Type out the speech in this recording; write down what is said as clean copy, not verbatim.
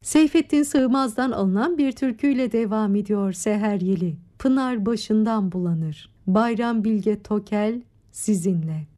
Seyfettin Sığmaz'dan alınan bir türküyle devam ediyor Seher Yeli. Pınar başından bulanır. Bayram Bilge Tokel sizinle.